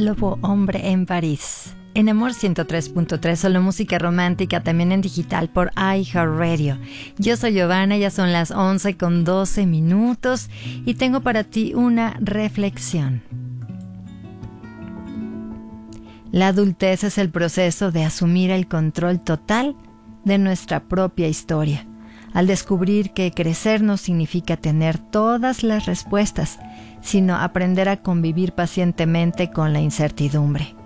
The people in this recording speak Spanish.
Lobo Hombre en París. En Amor 103.3, solo música romántica, también en digital por iHeartRadio. Yo soy Giovanna, ya son las 11:12 y tengo para ti una reflexión. La adultez es el proceso de asumir el control total de nuestra propia historia, al descubrir que crecer no significa tener todas las respuestas, sino aprender a convivir pacientemente con la incertidumbre.